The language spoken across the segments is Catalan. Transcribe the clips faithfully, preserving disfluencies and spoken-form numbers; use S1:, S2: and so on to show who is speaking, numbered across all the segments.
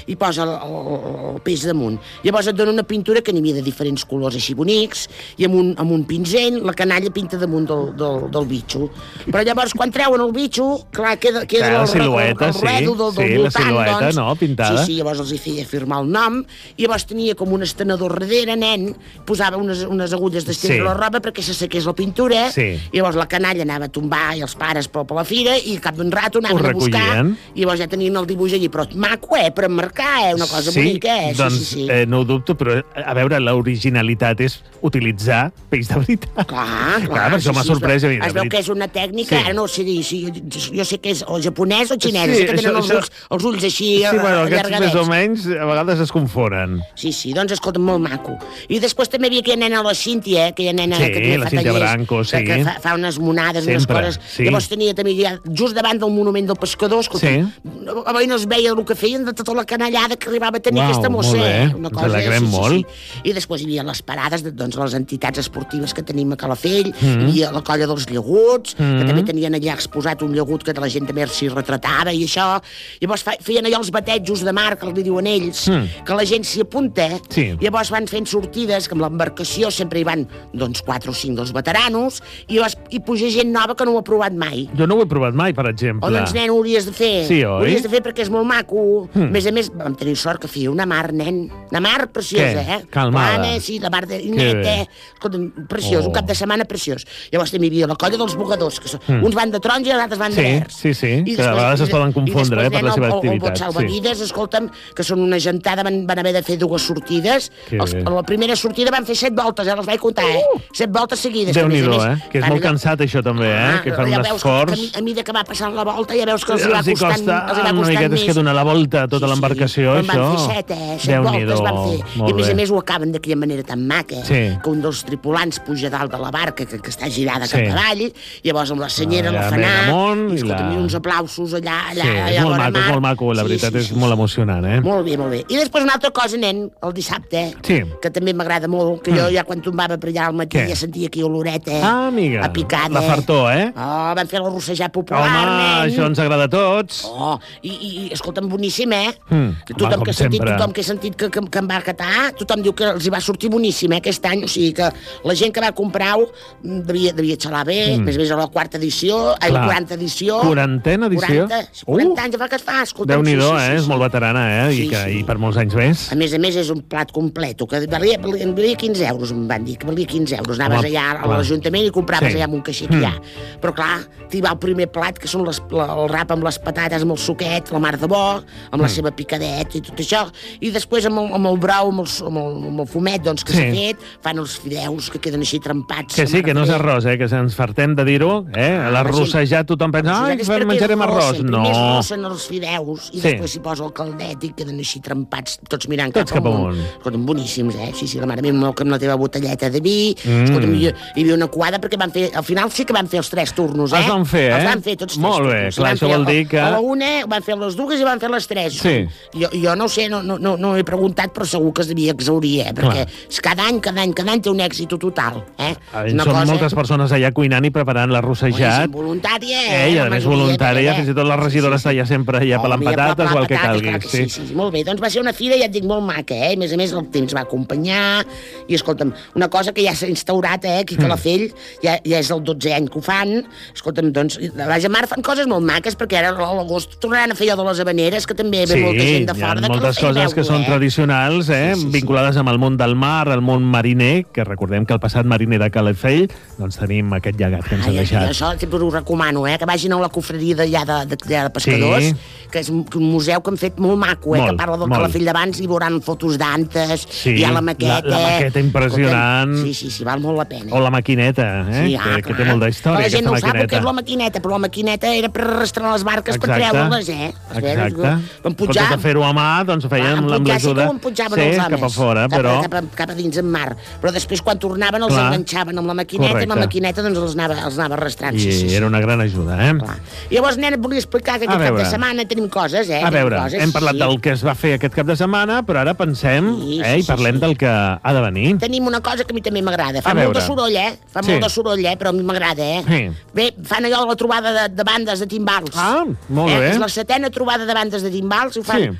S1: i posa el, el, el peix damunt. Llavors et dona una pintura que n'hi havia de diferents colors així bonics, i amb un, amb un pinzell la canalla pinta damunt del, del, del bitxo. Però llavors quan treuen el bitxo, clar, queda, queda
S2: clar,
S1: el,
S2: la silueta,
S1: el, el redo del, del
S2: sí,
S1: voltant,
S2: la silueta,
S1: doncs.
S2: No? Pintada.
S1: Sí, sí, llavors els hi feia firmar el nom, i llavors tenia com un estenedor darrere, nen, posava unes, unes agulles d'estendre sí. la roba perquè s'assequés la pintura,
S2: sí.
S1: i llavors la canalla anava a tombar i els pares per, per la fira, i al cap d'un rato anaven a buscar, i llavors ja tenien el dibuix allí, però maco, eh, per emmarcar, eh, una cosa
S2: sí,
S1: bonica, eh?
S2: Doncs,
S1: sí, sí, sí.
S2: Eh, no ho dubto, però, a veure, l'originalitat és utilitzar peix de veritat.
S1: Clar, clar.
S2: clar per això m'ha
S1: sí,
S2: sorprès.
S1: Es, es veu que és una tècnica, sí. ara no sé dir, si, jo sé que és o japonès o xinès,
S2: sí,
S1: sé que tenen
S2: això,
S1: els, ulls, els ulls així
S2: sí, bueno,
S1: allargadets.
S2: Més o menys, a vegades es confonen.
S1: Sí, sí, doncs escolta, molt maco. I després també hi havia aquella nena, la Cíntia, aquella nena
S2: sí,
S1: que també
S2: la
S1: fa
S2: Cíntia
S1: tallers,
S2: Branco, sí.
S1: que fa, fa unes monades,
S2: sempre,
S1: unes coses.
S2: Sí.
S1: Llavors tenia també ja, just davant del monument del pescador, escolta,
S2: sí.
S1: a veure, no es veia el que feien de tota la canallada que arribava a tenir
S2: Uau,
S1: aquesta mossa. Una cosa,
S2: ens alegrem
S1: sí,
S2: molt.
S1: Sí, sí. I després hi havia les parades de doncs, les entitats esportives que tenim a Calafell,
S2: mm.
S1: hi havia la colla dels llaguts, mm. que també tenien allà exposat un llagut que la gent també s'hi retratava i això. Llavors feien allò els batejos de mar, que els diuen ells, mm. que la gent s'hi apunta,
S2: sí.
S1: llavors van fent sortides, que amb l'embarcació sempre hi van doncs, quatre o cinc dels veteranos, i llavors hi puja gent nova que no ho ha provat mai.
S2: Jo no ho he provat mai, per exemple.
S1: O doncs, nen, ho hauries de fer.
S2: Sí, oi?
S1: Ho hauries de fer perquè és molt maco.
S2: Mm.
S1: A més a més, vam tenir sort que feia una mar, nen. Una mar preciosa,
S2: Què?
S1: eh?
S2: Calmada.
S1: Plana, sí, la mar de neta. Escolta, preciós, oh. un cap de setmana preciós. Llavors també hi havia la colla dels bugadors, que són, mm. uns van de taronja i els altres van
S2: sí,
S1: de verds.
S2: Sí, sí,
S1: I
S2: que a vegades es poden confondre,
S1: després,
S2: eh, per la
S1: nen,
S2: seva
S1: el,
S2: activitat.
S1: El, el bot salvavides, sí. escolta'm, que són una gentada, van, van haver de fer dues sortides. Els, la primera sortida van fer set voltes, ja les vaig comptar, eh? Uh. Set voltes seguides.
S2: Déu-n'hi-do, eh? Que és molt allò... cansat, això, també, eh?
S1: Ah,
S2: que fan
S1: ja
S2: un
S1: veus
S2: esforç.
S1: Que, que a mesura que va passant la volta, ja veus que els hi va costant,
S2: costa,
S1: els hi va
S2: una
S1: costant
S2: miqueta
S1: més.
S2: És que donar la volta a tota
S1: sí,
S2: l'embarcació,
S1: sí.
S2: això...
S1: Van fer set, eh? Set voltes van fer. I a més a més ho acaben d'aquella manera tan maca, eh?
S2: Sí.
S1: Que un dels tripulants puja dalt de la barca, que, que està girada
S2: sí.
S1: cap avall, llavors amb la senyera, la fanà, i escolta, la... uns aplausos allà, allà,
S2: sí,
S1: allà
S2: és molt maco,
S1: mar.
S2: és molt maco, la veritat, sí, sí, és molt emocionant, eh?
S1: Molt bé, molt bé. I després una altra cosa, nen, el dissabte,
S2: sí.
S1: que també m'agrada molt, que jo ja quan tombava per allà al matí Què? ja sentia aquí oloreta,
S2: ah, amiga.
S1: a picada.
S2: La fartó, eh?
S1: Oh, van fer el rossejar popular,
S2: Home,
S1: nen.
S2: això ens agrada a tots.
S1: Oh, i, i escolta'm, boníssim, eh?
S2: Mm,
S1: tothom,
S2: home,
S1: que sentit,
S2: sempre.
S1: tothom que he sentit que, que, que em va acatar, tothom diu que els hi va sortir boníssim, eh, aquest any, o sigui que la gent que va comprar-ho devia, devia xalar bé, mm. més més a la quarta edició, a la quaranta edició.
S2: Quarantena edició?
S1: quaranta, quaranta uh. anys, fa que es fa, escolta'm.
S2: Déu-n'hi-do,
S1: sí, sí,
S2: eh?
S1: Sí,
S2: és
S1: sí.
S2: molt veterana, eh? Sí, I, que, sí. I per molts anys més.
S1: A més a més, és un plat complet, que valia, valia, valia quinze euros, em van dir, que valia quinze euros. Anaves allà a l'Ajuntament i compraves sí. allà amb un caixer que hi ha. Mm. Però clar, t'hi va el primer plat, que són les, la, el rap amb les patates, amb el suquet, la mar de bo, amb mm. la seva picadeta i tot això, i després amb el, amb el brou, amb el, amb el, amb el fumet, doncs, que s'ha sí. fet, fan els fideus que queden així trempats.
S2: Que sí, que no és arròs, eh? Que ens fartem de dir-ho, eh? Ah, l'arrossejat tothom pensa, ai, menjarem arròs. No.
S1: Primer es rossen els fideus i sí. després s'hi posa el caldet i queden així trempats, tots mirant
S2: tots
S1: cap,
S2: cap amunt.
S1: Escolta'm, boníssims, eh? Sí, sí, la mare meva amb la teva botelleta de vi, mm. escolta'm, hi, hi havia una quadra perquè van fer, al final sí que van fer els tres turnos, eh?
S2: Els van fer, eh?
S1: Els van fer tots tres
S2: Molt bé,
S1: turnos.
S2: clar, això vol dir que...
S1: A la una van fer les dues i van fer les tres.
S2: Sí.
S1: Jo, jo no ho sé, no, no, no, no he preguntat, però segur que es devia exaurir, eh? Perquè clar. cada any, cada any, cada any té un èxit total, eh?
S2: Són cosa... moltes persones allà cuinant i preparant l'arrossejat.
S1: Oi, voluntària, eh?
S2: Eh, i a més voluntària, fins i tot la regidora està allà sempre allà oh, pelant patates o el que calgui.
S1: Sí. Sí, sí, molt bé, doncs va ser una fira, ja et dic, molt maca, eh? A més a més, el temps va acompanyar, i escolta'm, una cosa que ja s'ha instaurat, eh? Aquí a Calafell, ja, ja és el dotzè any que ho fan, escolta'm, doncs, a Baix Mar fan coses molt maques, perquè ara a l'agost tornaran a fer allò de les habaneres, que també ve
S2: sí,
S1: molta gent de fora.
S2: Sí, hi ha moltes coses que són eh? tradicionals, eh? Sí, sí, sí. vinculades amb el món del mar, el món mariner, que recordem que el passat mariner de Calafell, doncs tenim aquest llegat que ens ha deixat.
S1: Això sempre ho recomano, eh? Que vagin a la cofreria d'allà de, de, de, de pescadors, sí. que és un, un museu que han fet molt maco, eh? Molt, que parla del molt. Calafell d'abans i veuran fotos d'antes,
S2: sí,
S1: hi ha la maqueta.
S2: La, la maqueta impressionant.
S1: Sí, sí, sí, val molt la pena.
S2: O la maquineta, eh? Sí, ah, que, que té molta història, aquesta maquineta. La gent no sap que és la maquineta, però la maquineta era per arrastrar les barques Exacte. per treure-les, eh? Exacte.
S1: Vam pujar...
S2: Tot de fer-ho a mà, doncs ho feien amb l'ajuda...
S1: Sí que ho empujaven
S2: sí,
S1: els homes.
S2: cap a fora, però...
S1: Cap a, cap, a, cap a dins en mar. Però després, quan tornaven, els Clar. enganxaven amb la maquineta Correcte. i la maquineta doncs els anava, els anava arrastrant.
S2: I
S1: sí, sí, sí.
S2: era una gran ajuda, eh?
S1: Clar. I llavors, nena, et volia explicar que aquest cap de setmana tenim coses, eh?
S2: A veure,
S1: coses,
S2: hem parlat
S1: sí.
S2: del que es va fer aquest cap de setmana, però ara pensem
S1: sí,
S2: eh,
S1: sí,
S2: i parlem
S1: sí.
S2: del que ha de venir.
S1: Tenim una cosa que a mi també m'agrada. Fa molt de soroll, eh? Fa sí. molt de soroll, eh? Però a mi m'agrada, eh?
S2: Sí.
S1: Bé, fan allò de la trobada de, de bandes de timbals.
S2: Ah, molt
S1: eh?
S2: bé.
S1: És la setena trobada de bandes de timbals, ho fan sí.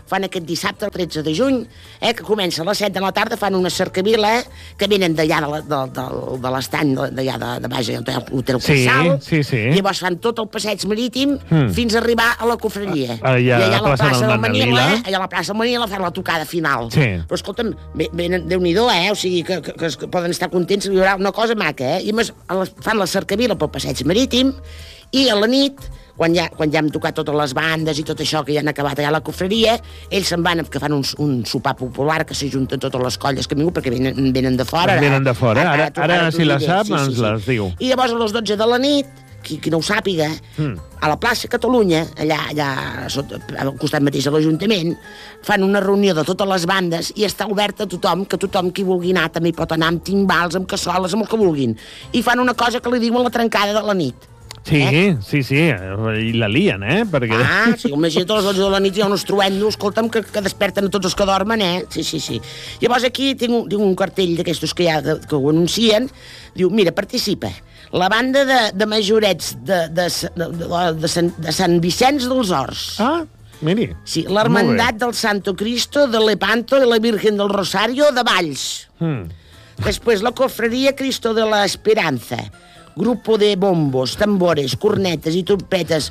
S1: fan aquest dissabte, el tretze de juny, eh, que comença a les set de la tarda, fan una cercavila, que venen d'allà de, la, de, de, de l'estany, d'allà de, de baix, l'hotel Casal,
S2: sí, sí, sí.
S1: i llavors fan tot el passeig marítim mm. fins a arribar a la cofreria.
S2: Allà,
S1: I allà a la plaça, plaça del Manila,
S2: Manila,
S1: allà a la plaça del Manila fan la tocada final.
S2: Sí.
S1: Però escolta'm, venen, Déu-n'hi-do, eh? O sigui, que, que, que poden estar contents, hi haurà una cosa maca, eh? I a més, fan la cercavila pel passeig marítim, i a la nit, quan ja, quan ja hem tocat totes les bandes i tot això que ja han acabat allà a la cofreria, ells se'n van, que fan un, un sopar popular, que s'ajunten totes les colles que han vingut, perquè venen, venen de fora.
S2: Venen de fora, ara, ara, ara, ara si la sap, sí, ens sí, sí. les diu.
S1: I llavors a les dotze de la nit, qui, qui no ho sàpiga, mm. a la plaça Catalunya, allà, allà sota, al costat mateix de l'Ajuntament, fan una reunió de totes les bandes i està oberta a tothom, que tothom qui vulgui anar també hi pot anar amb timbals, amb cassoles, amb el que vulguin. I fan una cosa que li diuen la trencada de la nit.
S2: Sí,
S1: eh?
S2: sí, sí, i la lien, eh? Perquè...
S1: Ah, sí, imagina't a les dotze de la nit hi ha uns truendos, escolta'm, que, que desperten a tots els que dormen, eh? Sí, sí, sí. Llavors aquí tinc un, tinc un cartell d'aquestos que, ja, que, que ho anuncien, diu, mira, participa, la banda de, de majorets de, de, de, de, de, Sant, de Sant Vicenç dels Horts.
S2: Ah, miri.
S1: Sí, l'Hermandat del Santo Cristo, de Lepanto i la Virgen del Rosario de Valls. Mm. Després la Cofreria Cristo de la Esperanza, grupo de bombos, tambores, cornetes i trompetes,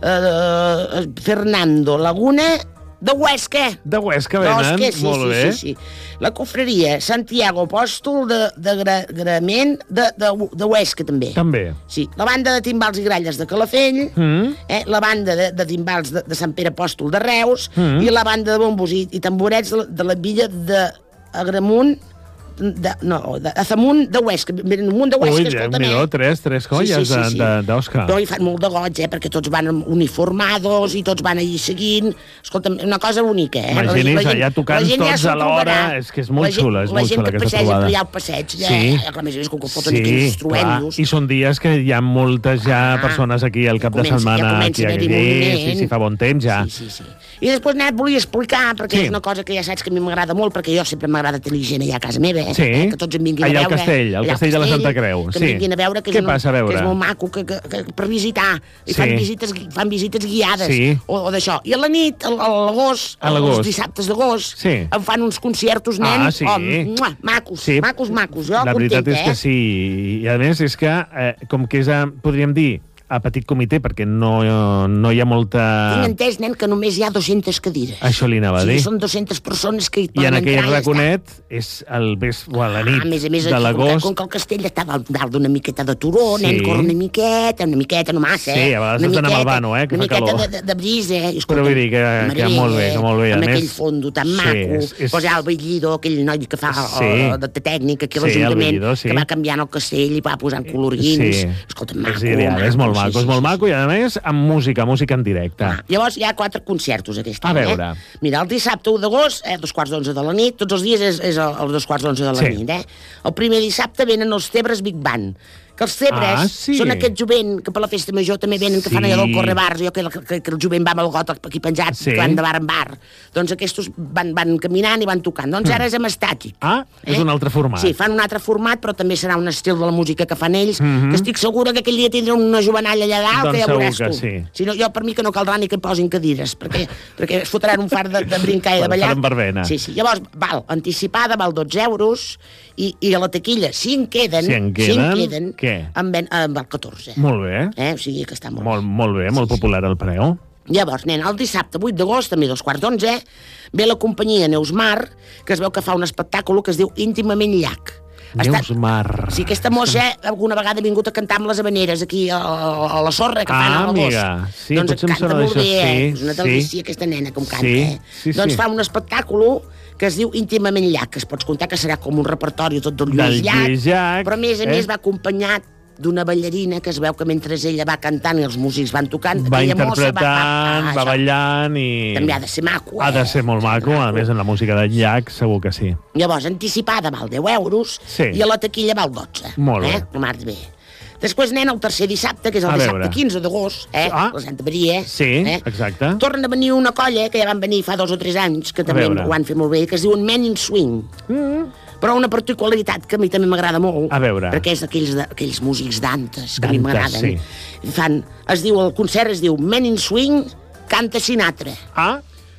S1: eh, Fernando Laguna, de Huesca.
S2: De Huesca venen,
S1: Huesca, sí,
S2: molt
S1: sí,
S2: bé.
S1: Sí, sí. La Cofreria Santiago Apòstol de, de gra, Grament de, de, de Huesca, també.
S2: També.
S1: Sí. La banda de timbals i gralles de Calafell, mm. eh, la banda de, de timbals de, de Sant Pere Apòstol de Reus, mm. i la banda de bombos i, i tamborets de, de la villa d'Agramunt, de, no, de Azamunt de Huesca, venen un munt de Huesca, escolta'm, eh?
S2: Ui, tres, tres colles sí, sí, sí, sí. d'Òscar.
S1: Però hi fan molt de goig, eh? Perquè tots van uniformados i tots van allí seguint. Escolta'm, una cosa bonica, eh?
S2: Imagini's, allà tocant tots a l'hora, és que és molt xula, és molt xula aquesta trobada.
S1: La gent que passeja per allà al passeig, ja, sí. eh? A més, és com que foten aquí uns truendos.
S2: I són dies que hi ha moltes ja ah, persones aquí al cap comença, de setmana, ja aquí a Guillé, sí, sí, fa bon temps ja.
S1: Sí, sí, sí. I després anat, volia explicar, perquè sí. és una cosa que ja saps que a mi m'agrada molt, perquè jo sempre m'agrada tenir gent allà a casa meva, eh?
S2: Sí.
S1: Eh? Que tots em vinguin
S2: allà
S1: a veure.
S2: Allà al castell, al castell de la Santa Creu.
S1: Que
S2: sí.
S1: em vinguin a veure, que,
S2: Què
S1: és,
S2: passa a veure?
S1: que és molt maco, que, que, que, per visitar. I sí. fan, visites, fan visites guiades,
S2: sí.
S1: o, o d'això. I a la nit, a l'agost, els dissabtes d'agost,
S2: sí.
S1: em fan uns concertos, nen,
S2: ah, sí.
S1: oh, mua, macos, sí. macos, macos. Jo
S2: la
S1: contenta,
S2: veritat és
S1: eh?
S2: que sí. I a més és que, eh, com que és, a, podríem dir, a petit comitè, perquè no, no hi ha molta...
S1: Tinc entès, nen, que només hi ha dues-centes cadires.
S2: Això li anava a dir.
S1: Sí, són dues-centes persones que hi poden
S2: I en aquell
S1: entrar
S2: raconet és el ves, o a la nit
S1: ah, a més a més,
S2: de l'agost...
S1: Com que el castell està dalt d'una miqueta de turó, sí. nen, corre una miqueta, una miqueta, no massa,
S2: eh? Sí, a vegades estan amb el vano, eh, que
S1: fa
S2: calor.
S1: Una miqueta de, de brisa, eh? Escolta,
S2: però vull dir que,
S1: Maria,
S2: que molt bé, que molt bé.
S1: Amb
S2: a
S1: aquell
S2: més,
S1: fondo tan
S2: sí,
S1: maco,
S2: és, és...
S1: posar el vellidor, aquell noi que fa sí. o, de tècnica aquí a
S2: sí,
S1: l'Ajuntament,
S2: sí.
S1: que va canviant el castell i va posant colorins.
S2: Sí.
S1: Escolta, maco,
S2: és ideal,
S1: maco.
S2: És molt maco, és molt maco, i a més amb música, música en directe.
S1: Ah, llavors hi ha quatre concertos aquest any.
S2: A veure.
S1: Eh? Mira, el dissabte u d'agost, eh, dos quarts d'onze de la nit, tots els dies és, és els dos quarts d'onze de la
S2: sí.
S1: nit. Eh? El primer dissabte venen els Tebres Big Band, que els Tebres
S2: ah, sí.
S1: són aquest jovent que per la festa major també venen, que sí. fan allò del correbars, jo que, que, que el jovent va amb el got aquí penjat, sí. que van de bar en bar. Doncs aquests van, van caminant i van tocant. Doncs ara és amb estàtic.
S2: Ah, eh? És un altre format.
S1: Sí, fan un altre format, però també serà un estil de la música que fan ells, mm-hmm. que estic segura que aquell dia tindrà una jovenalla allà dalt,
S2: doncs
S1: que ja veuràs tu.
S2: Sí.
S1: Si no, jo per mi que no caldrà ni que posin cadires, perquè, perquè es fotran un far de, de brincar i de ballar.
S2: Faran verbena.
S1: Sí, sí. Llavors, val, anticipada val dotze euros, i, i a la taquilla, si en queden,
S2: si en queden,
S1: si en queden
S2: què?
S1: En ven, en val catorze.
S2: Molt bé.
S1: Eh? O sigui que està molt,
S2: molt bé. Molt bé, molt sí, popular el preu.
S1: Llavors, nen, el dissabte vuit d'agost, també dos quarts d'onze, ve la companyia Neusmar, que es veu que fa un espectacle que es diu Íntimament Llac.
S2: Neusmar.
S1: Sí, aquesta mossa alguna vegada ha vingut a cantar amb les habaneres aquí a, a la sorra que fan
S2: ah,
S1: a l'agost.
S2: amiga, sí,
S1: doncs
S2: potser em
S1: canta
S2: sona
S1: molt
S2: d'això,
S1: bé,
S2: sí.
S1: És una delícia, sí. aquesta nena com canta,
S2: sí,
S1: eh?
S2: Sí,
S1: doncs
S2: sí.
S1: fa un espectacle que es diu Íntimament Llac, que es pots contar que serà com un repertori tot del Lluís Llach,
S2: Llach,
S1: però a més a
S2: eh?
S1: més va acompanyat d'una ballarina que es veu que mentre ella va cantant i els músics van tocant,
S2: va
S1: interpretant,
S2: va, va, va ballant i...
S1: També ha de ser maco, eh?
S2: Ha de ser molt maco, a més en la música de Llach segur que sí.
S1: Llavors, anticipada val deu euros
S2: sí.
S1: i a la taquilla val dotze.
S2: Molt bé.
S1: Eh? No març bé. Després, nen, el tercer dissabte, que és el
S2: a
S1: dissabte
S2: veure.
S1: quinze d'agost, eh?
S2: Ah.
S1: La Santa Maria.
S2: Sí,
S1: eh?
S2: exacte.
S1: Torna a venir una colla, que ja van venir fa dos o tres anys, que també ho han fet molt bé, que es diuen Men in Swing. Mm. Però una particularitat que a mi també m'agrada molt,
S2: a veure.
S1: perquè és d'aquells, aquells músics d'antes, que
S2: Dantes,
S1: a mi m'agraden.
S2: Sí.
S1: Fan, es diu, el concert es diu Men in Swing, canta Sinatra.
S2: Ah,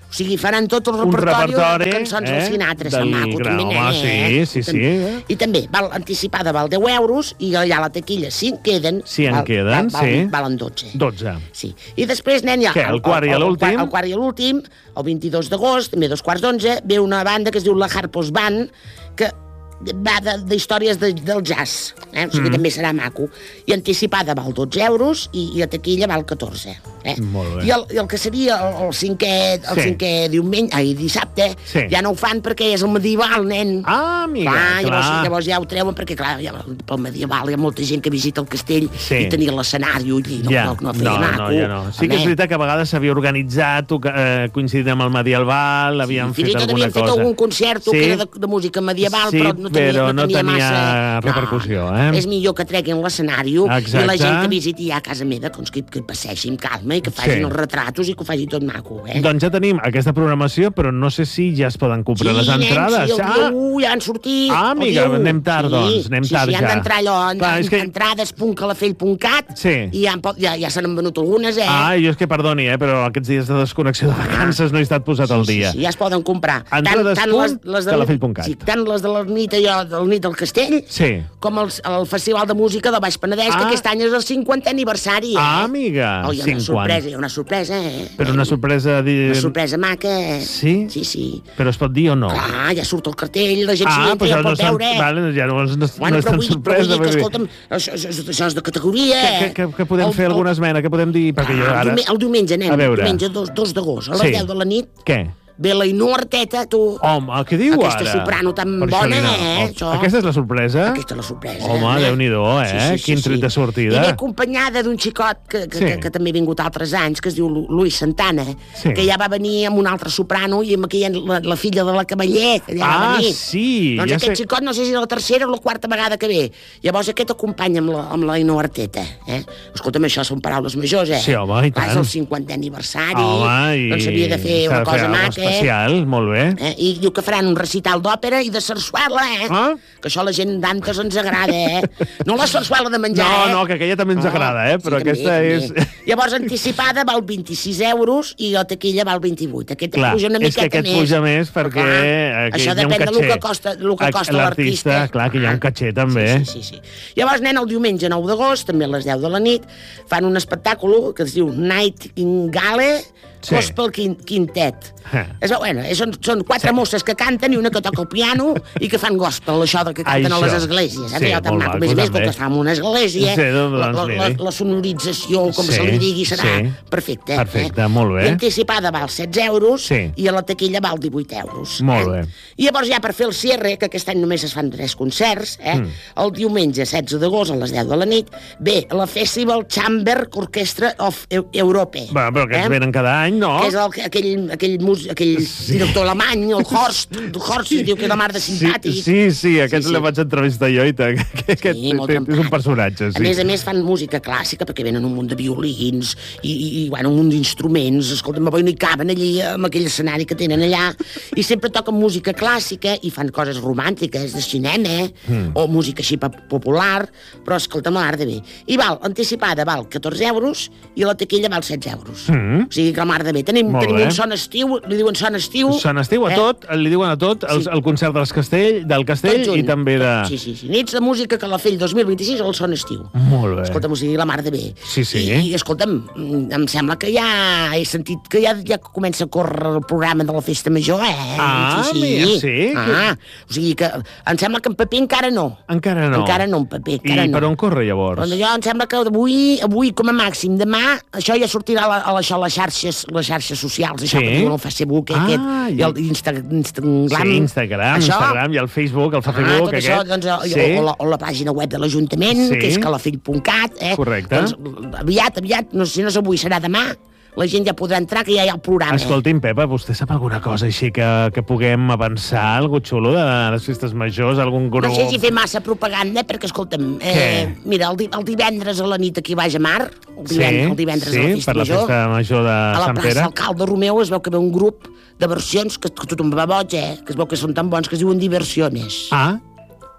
S1: O sigui, faran tot el
S2: Un
S1: repertori,
S2: repertori,
S1: de cançons
S2: eh,
S1: del Sinatra,
S2: del
S1: Sant Maco,
S2: gran
S1: també,
S2: home,
S1: eh?
S2: sí, sí, sí, eh?
S1: I també, val, anticipada val deu euros, i allà a la taquilla, si en queden...
S2: Si en
S1: val,
S2: queden,
S1: val,
S2: sí.
S1: Valen dotze.
S2: dotze.
S1: Sí. I després, nen, ja...
S2: Què, el quart i l'últim?
S1: El, el quart i l'últim, el vint-i-dos d'agost, també dos quarts d'onze, ve una banda que es diu la Harpos Band, que va d'històries de, del jazz, eh? O sigui, mm. també serà maco. I anticipada val dotze euros i, i a taquilla val catorze. Eh?
S2: Molt bé.
S1: I el, i el que seria el, el cinquè, el
S2: Sí.
S1: cinquè diumenge, ai, dissabte,
S2: Sí.
S1: ja no ho fan perquè és el medieval, nen.
S2: Ah, amiga,
S1: clar. Llavors,
S2: clar.
S1: llavors ja ho treuen perquè, clar, ja, pel medieval hi ha molta gent que visita el castell
S2: Sí.
S1: i tenia l'escenari i no,
S2: Ja.
S1: no, no feia
S2: no,
S1: maco.
S2: no, ja no. Sí que és
S1: Home.
S2: veritat que a vegades s'havia organitzat, eh, coincidint amb el medieval, havien
S1: Fins i
S2: fet
S1: tot
S2: alguna
S1: havien fet
S2: cosa.
S1: algun concert
S2: Sí.
S1: que era de, de música medieval,
S2: Sí,
S1: però no tenia,
S2: però
S1: no tenia,
S2: no tenia
S1: massa...
S2: repercussió,
S1: no,
S2: eh?
S1: És millor que treguin l'escenari i la
S2: Exacte.
S1: gent que visiti ja a casa meva, doncs que, que passeixi amb calma i que facin
S2: Sí.
S1: els retratos i que ho faci tot maco, eh?
S2: Doncs ja tenim aquesta programació, però no sé si ja es poden comprar les entrades.
S1: Sí, el
S2: Ah!
S1: dia u ja han sortit.
S2: Ah,
S1: el
S2: amiga,
S1: dia u.
S2: anem tard,
S1: sí,
S2: doncs, anem
S1: sí,
S2: tard
S1: sí, han
S2: ja.
S1: d'entrar allò, en,
S2: Clar, és que-
S1: entrades punt calafell punt cat
S2: Sí.
S1: i ja, en pot- ja, ja se n'han venut algunes, eh?
S2: Ah, jo és que perdoni, eh, però aquests dies de desconnexió de vacances no he estat posat al dia.
S1: Sí, sí, ja es poden comprar.
S2: Entrades punt calafell punt cat.
S1: Sí, tant les de la nit, allò, del nit del castell,
S2: Sí.
S1: com el, el Festival de Música del Baix Penedès,
S2: Ah.
S1: que aquest any és el cinquantè aniversari, eh?
S2: Ah, amiga,
S1: Oh, hi ha una
S2: cinquanta.
S1: sorpresa, hi ha una sorpresa, eh?
S2: Però una sorpresa... Di...
S1: Una sorpresa maca, eh?
S2: Sí?
S1: Sí, sí.
S2: Però es pot dir o no?
S1: Clar, ja surt el cartell, la gent
S2: Ah,
S1: s'hi entra
S2: però
S1: i ja
S2: això no
S1: pot
S2: és
S1: veure, eh?
S2: vale, ja no, no,
S1: Bueno,
S2: no és
S1: però
S2: tan
S1: vull, però
S2: sorpresa.
S1: vull dir que,
S2: baby.
S1: escolta'm, això, això, això, això és de categoria,
S2: Què,
S1: eh?
S2: què, què, què podem
S1: El-
S2: fer
S1: el-
S2: alguna esmena? Què podem dir? Perquè jo
S1: Ah, el,
S2: ara...
S1: diumenge, el diumenge, nen,
S2: A veure.
S1: diumenge dos, dos d'agost, a les
S2: Sí.
S1: deu de la nit,
S2: Què?
S1: ve la Ainhoa Arteta, tu...
S2: Home, què diu
S1: Aquesta
S2: ara?
S1: soprano tan
S2: Per això
S1: bona,
S2: li anava-
S1: eh,
S2: Oh,
S1: això.
S2: Aquesta és la sorpresa?
S1: Aquesta és la sorpresa.
S2: Home,
S1: eh?
S2: Déu-n'hi-do, eh? Quin tret de sortida.
S1: I ve acompanyada d'un xicot que, que,
S2: Sí.
S1: que, que també ha vingut altres anys, que es diu Lu- Luis Santana,
S2: Sí.
S1: que ja va venir amb un altre soprano i amb aquella, la, la filla de la Cavaller, que ja va
S2: Ah,
S1: venir.
S2: sí,
S1: Doncs
S2: ja
S1: aquest
S2: sé.
S1: xicot no sé si és la tercera o la quarta vegada que ve. Llavors aquest acompanya amb la, amb la Ainhoa Arteta. Eh? Escolta'm, això són paraules majors, eh?
S2: Sí, home, i
S1: Clar,
S2: tant.
S1: és el cinquantè aniversari.
S2: Home, i...
S1: Doncs s'havia de fer
S2: s'ha
S1: una
S2: de
S1: cosa
S2: alguna
S1: maca, eh?
S2: especial, molt bé.
S1: Eh? I diu que faran un recital d'òpera i de sarsuela, eh?
S2: Ah?
S1: Que això a la gent d'antes ens agrada, eh? No la sarsuela de menjar,
S2: No,
S1: eh?
S2: no, que aquella també ens agrada, eh? Però
S1: sí, també,
S2: aquesta és...
S1: també. Llavors, anticipada val vint-i-sis euros i la taquilla val vint-i-vuit. Aquest
S2: Clar,
S1: puja una
S2: és que
S1: miqueta
S2: aquest
S1: més.
S2: puja més perquè
S1: Clar,
S2: aquí
S1: això
S2: hi ha un
S1: depèn del
S2: caché.
S1: que costa, del que
S2: Ac-
S1: costa
S2: l'artista,
S1: l'artista.
S2: clar, que hi ha un caché, també.
S1: Sí, sí, sí, sí. Llavors, nen, el diumenge nou d'agost, també a les deu de la nit, fan un espectacle que es diu Nightingale
S2: Sí.
S1: Gospel Quin- Quintet.
S2: Eh.
S1: És, bueno, és, són, són quatre
S2: Sí.
S1: mosses que canten i una que toca el piano i que fan gospel, això de que canten
S2: Això.
S1: a les esglésies.
S2: Sí,
S1: Sí, allò tan
S2: molt
S1: maco. A
S2: maco,
S1: més a més,
S2: també.
S1: perquè es fa en una església,
S2: Sí, doncs,
S1: la, la, la,
S2: miri.
S1: la sonorització, com
S2: Sí,
S1: se li digui, serà
S2: sí.
S1: perfecte.
S2: Perfecte,
S1: eh?
S2: molt bé.
S1: I anticipada val setze euros
S2: Sí.
S1: i a la taquilla val divuit euros.
S2: Molt
S1: eh?
S2: bé.
S1: I llavors ja per fer el cierre, que aquest any només es fan tres concerts, eh? Mm. el diumenge setze d'agost a les deu de la nit, ve la Festival Chamber Orchestra of Eu- Europe.
S2: Va, però aquests
S1: eh?
S2: venen cada any, no?
S1: Que és el, aquell, aquell, mus, aquell sí. director alemany, el Horst, el Horst, sí. diu que és la mar de simpàtic.
S2: Sí, sí, sí aquest
S1: Sí, sí.
S2: el vaig entrevistar jo i tant. que Aquest
S1: Sí, molt
S2: és un
S1: trempat.
S2: personatge, sí.
S1: A més a més fan música clàssica perquè venen un munt de violins i, i, i bueno, un munt d'instruments. Escolta'm, avui no hi caben allí amb aquell escenari que tenen allà i sempre toquen música clàssica i fan coses romàntiques de cinema mm. o música així popular, però escolta'm, l'art de bé. I val, anticipada val catorze euros i la taquilla val setze euros.
S2: Mm.
S1: O sigui que la mar de bé. Tenim,
S2: Molt
S1: tenim
S2: bé.
S1: un son estiu, li diuen son estiu.
S2: Sant Estiu a tot, li diuen a tot, el,
S1: Sí.
S2: el concert dels castell, del castell
S1: Tot junt.
S2: i també de...
S1: Sí, sí, sí. Nits de música Calafell dos mil vint-i-sis al son estiu.
S2: Molt bé.
S1: Escolta'm, o sigui, la mar de bé.
S2: Sí, sí.
S1: I, i escolta'm, em sembla que ja he sentit que ja, ja comença a córrer el programa de la festa major, eh?
S2: Ah,
S1: sí,
S2: mira, sí?
S1: Ah, o sigui que em sembla que en paper encara no.
S2: Encara no.
S1: Encara no, en paper, encara
S2: I
S1: no.
S2: per on corre, llavors?
S1: Doncs jo em sembla que avui, avui com a màxim, demà, això ja sortirà a, la, a, la, a les xarxes, les xarxes socials, això
S2: Sí?
S1: que diuen el Facebook,
S2: Ah,
S1: aquest,
S2: ja.
S1: i el Insta, Instagram.
S2: Sí, Instagram,
S1: això,
S2: Instagram i el Facebook, el
S1: Ah,
S2: Facebook,
S1: tot això,
S2: aquest.
S1: doncs, o,
S2: sí.
S1: o, la, o la pàgina web de l'Ajuntament,
S2: Sí.
S1: que és calafell punt cat, eh?
S2: Correcte.
S1: Doncs, aviat, aviat, no sé si no és avui, serà demà, la gent ja podrà entrar, que ja hi ha el programa.
S2: Escolti'm, Pepa, vostè sap alguna cosa així que, que puguem avançar, algo xulo de les festes majors, algun grup?
S1: No sé si fer massa propaganda, perquè, escolta'm, eh, mira, el, di el divendres a la nit aquí a Baix a Mar, el divendres,
S2: sí,
S1: el divendres
S2: sí,
S1: a la festa
S2: per la
S1: major,
S2: festa major de
S1: a la
S2: Sant
S1: plaça
S2: Pere.
S1: Alcalde Romeu es veu que ve un grup de versions que, que tothom va boig, eh? Que es veu que són tan bons que es diuen Diversiones.
S2: Ah,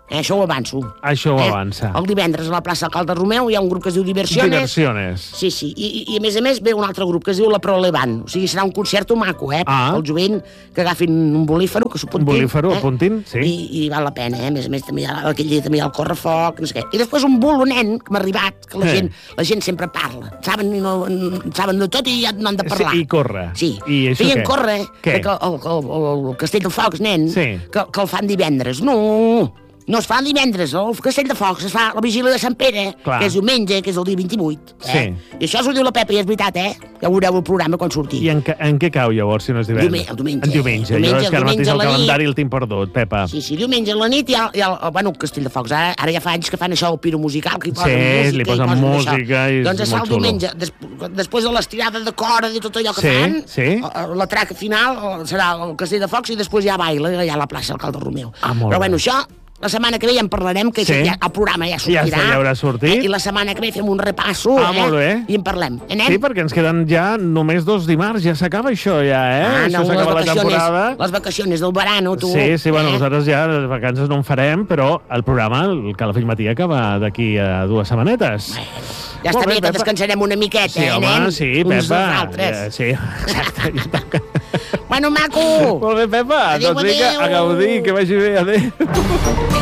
S1: Eh, això ho avanço.
S2: Això ho
S1: eh?
S2: avança.
S1: El divendres a la plaça Cal de Romeu hi ha un grup que es diu Diversiones.
S2: Diversiones.
S1: Sí, sí. I, i, i a més a més ve un altre grup que es diu La Prolevant. O sigui, serà un concert maco, eh?
S2: Ah.
S1: El jovent que agafin un bolífero, que s'ho apuntin.
S2: Un bolífero,
S1: eh?
S2: apuntin, sí.
S1: I, I val la pena, eh? A més a més, també hi ha, aquell dia també hi ha el correfoc, no sé què. I després un bulo nen que m'ha arribat, que la,
S2: Eh.
S1: gent, la gent sempre parla. Saben, i no, saben de tot i ja no han de parlar.
S2: Sí, i corre.
S1: Sí.
S2: I això
S1: Feien
S2: què?
S1: córrer
S2: Què?
S1: que el, el, el, el Castell de Focs, nen,
S2: Sí.
S1: que, que el fan divendres. No, no es fa divendres, el Castell de Focs es fa la vigília de Sant Pere,
S2: Clar.
S1: que és diumenge, que és el dia vint-i-vuit. Eh?
S2: Sí.
S1: I això s'ho diu la Pepa, i és veritat, eh? Ja veureu el programa quan surti.
S2: I en, ca- en què cau, llavors, si no és divendres?
S1: Diume- el diumenge.
S2: En diumenge.
S1: Diumenge,
S2: jo és que ara
S1: diumenge
S2: mateix
S1: a
S2: el
S1: la nit.
S2: calendari el tinc perdut, Pepa.
S1: Sí, sí, diumenge a la nit hi ha, hi ha el, bueno, Castell de Focs, ara, ara ja fa anys que fan això, el piro musical, que hi posen
S2: Sí,
S1: música.
S2: li
S1: i
S2: posen
S1: això.
S2: música i és
S1: doncs es fa
S2: molt
S1: el
S2: xulo.
S1: diumenge, des, després de l'estirada de corda i tot allò que
S2: Sí,
S1: fan,
S2: sí.
S1: eh, la traca final eh, serà el Castell de Focs i després hi ha baile, allà a la plaça del Cal de Romeu.
S2: Ah, molt
S1: Però
S2: bé.
S1: bueno, això la setmana que ve ja en parlarem, que
S2: Sí.
S1: ja, el programa ja
S2: Ja
S1: sortirà.
S2: està, ja haurà sortit.
S1: Eh, I la setmana que ve fem un repasso,
S2: Ah,
S1: eh?
S2: molt bé.
S1: I en parlem. Anem?
S2: Sí, perquè ens queden ja només dos dimarts, ja s'acaba això, ja, eh?
S1: Ah,
S2: això
S1: no, les
S2: s'acaba la
S1: vacaciones,
S2: temporada.
S1: les vacaciones del verano, tu.
S2: Sí, sí, bueno,
S1: eh?
S2: nosaltres ja les vacances no en farem, però el programa, el Calafell Matí, acaba d'aquí a dues setmanetes.
S1: Ja
S2: Molt
S1: està
S2: bé,
S1: bé, que
S2: Pepa.
S1: descansarem una miqueta,
S2: Sí,
S1: eh,
S2: home,
S1: nen?
S2: sí,
S1: Uns dels
S2: Pepa.
S1: altres.
S2: Eh, sí, exacte. jo tampoc.
S1: Bueno, maco!
S2: Molt bé, Pepa.
S1: Adéu,
S2: Doncs vinga,
S1: adéu.
S2: a gaudir, que vagi bé. Adéu.